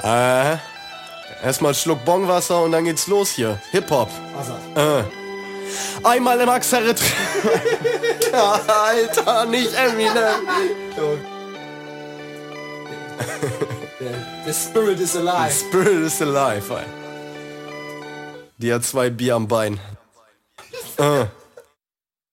Erstmal einen Schluck Bongwasser und dann geht's los hier. Hip-Hop. Einmal im Axaret. Alter, nicht Eminem. The spirit is alive. Spirit is alive, ey. Die hat 2 Bier am Bein.